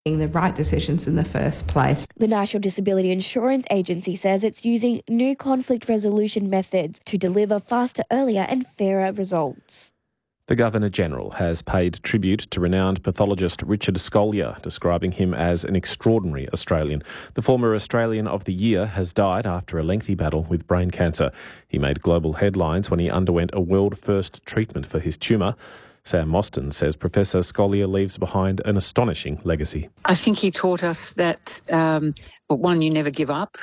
the right decisions in the first place. The National Disability Insurance Agency says it's using new conflict resolution methods to deliver faster, earlier and fairer results. The Governor-General has paid tribute to renowned pathologist Richard Scolyer, describing him as an extraordinary Australian. The former Australian of the Year has died after a lengthy battle with brain cancer. He made global headlines when he underwent a world-first treatment for his tumour. Sam Mostyn says Professor Scolyer leaves behind an astonishing legacy. I think he taught us that, one, you never give up,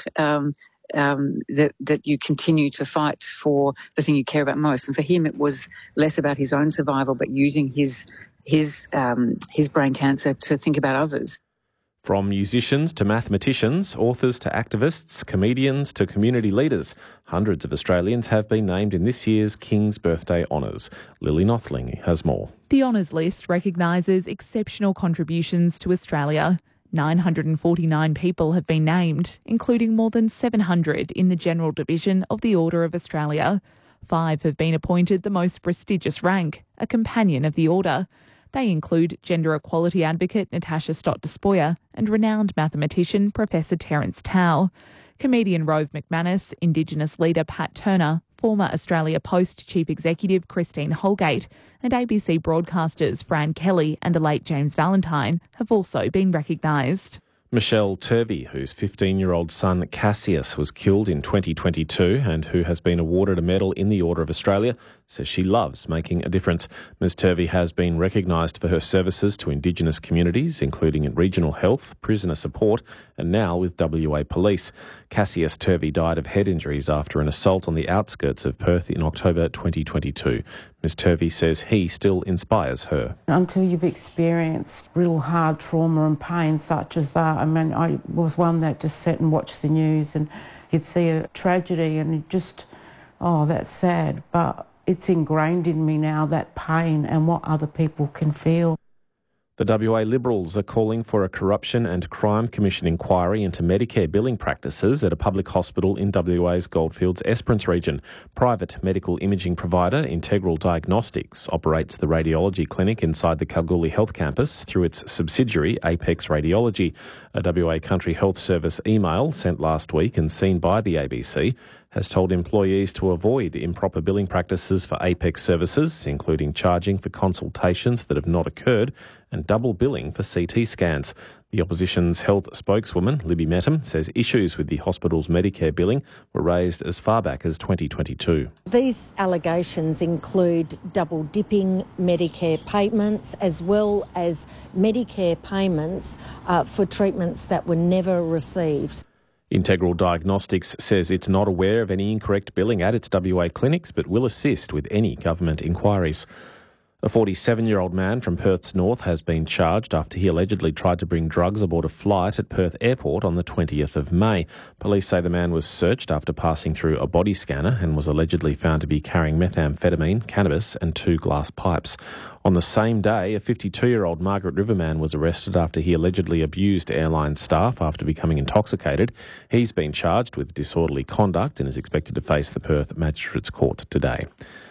that you continue to fight for the thing you care about most. And for him, it was less about his own survival, but using his brain cancer to think about others. From musicians to mathematicians, authors to activists, comedians to community leaders, hundreds of Australians have been named in this year's King's Birthday Honours. Lily Nothling has more. The honours list recognises exceptional contributions to Australia. 949 people have been named, including more than 700 in the General Division of the Order of Australia. 5 have been appointed the most prestigious rank, a Companion of the Order. They include gender equality advocate Natasha Stott-Despoja and renowned mathematician Professor Terence Tao. Comedian Rove McManus, Indigenous leader Pat Turner, former Australia Post Chief Executive Christine Holgate, and ABC broadcasters Fran Kelly and the late James Valentine have also been recognised. Michelle Turvey, whose 15-year-old son Cassius was killed in 2022 and who has been awarded a medal in the Order of Australia, says she loves making a difference. Ms Turvey has been recognised for her services to Indigenous communities, including in regional health, prisoner support and now with WA Police. Cassius Turvey died of head injuries after an assault on the outskirts of Perth in October 2022. Ms Turvey says he still inspires her. Until you've experienced real hard trauma and pain such as that, I mean, I was one that just sat and watched the news and you'd see a tragedy and you just, that's sad. But it's ingrained in me now, that pain and what other people can feel. The WA Liberals are calling for a Corruption and Crime Commission inquiry into Medicare billing practices at a public hospital in WA's Goldfields Esperance region. Private medical imaging provider Integral Diagnostics operates the radiology clinic inside the Kalgoorlie Health Campus through its subsidiary Apex Radiology. A WA Country Health Service email sent last week and seen by the ABC has told employees to avoid improper billing practices for Apex services, including charging for consultations that have not occurred and double billing for CT scans. The opposition's health spokeswoman, Libby Mettam, says issues with the hospital's Medicare billing were raised as far back as 2022. These allegations include double-dipping Medicare payments as well as Medicare payments for treatments that were never received. Integral Diagnostics says it's not aware of any incorrect billing at its WA clinics, but will assist with any government inquiries. A 47-year-old man from Perth's north has been charged after he allegedly tried to bring drugs aboard a flight at Perth Airport on the 20th of May. Police say the man was searched after passing through a body scanner and was allegedly found to be carrying methamphetamine, cannabis and 2 glass pipes. On the same day, a 52-year-old Margaret River man was arrested after he allegedly abused airline staff after becoming intoxicated. He's been charged with disorderly conduct and is expected to face the Perth Magistrates Court today.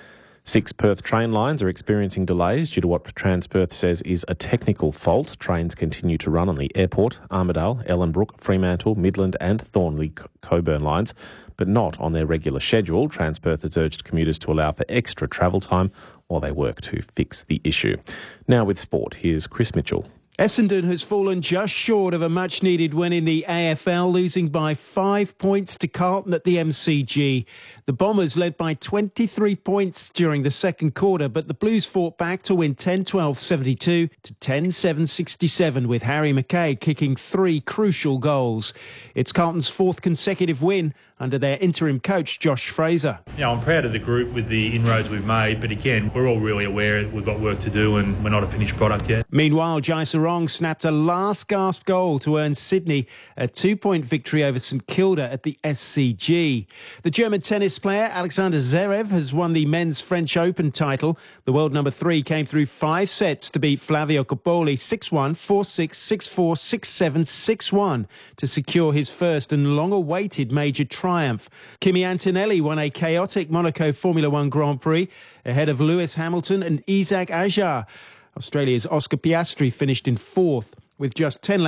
6 Perth train lines are experiencing delays due to what Transperth says is a technical fault. Trains continue to run on the Airport, Armidale, Ellenbrook, Fremantle, Midland and Thornley-Coburn lines, but not on their regular schedule. Transperth has urged commuters to allow for extra travel time while they work to fix the issue. Now with sport, here's Chris Mitchell. Essendon has fallen just short of a much-needed win in the AFL, losing by 5 points to Carlton at the MCG. The Bombers led by 23 points during the second quarter, but the Blues fought back to win 10-12-72 to 10-7-67, with Harry McKay kicking 3 crucial goals. It's Carlton's 4th consecutive win under their interim coach, Josh Fraser. I'm proud of the group with the inroads we've made, but again, we're all really aware we've got work to do and we're not a finished product yet. Meanwhile, Jai Sarong snapped a last-gasp goal to earn Sydney a 2-point victory over St Kilda at the SCG. The German tennis player Alexander Zverev has won the men's French Open title. The world number 3 came through 5 sets to beat Flavio Coppoli 6-1, 4-6, 6-4, 6-7, 6-1 to secure his first and long-awaited major triumph. Kimi Antonelli won a chaotic Monaco Formula One Grand Prix ahead of Lewis Hamilton and Isaac Ajar. Australia's Oscar Piastri finished in 4th. With just 10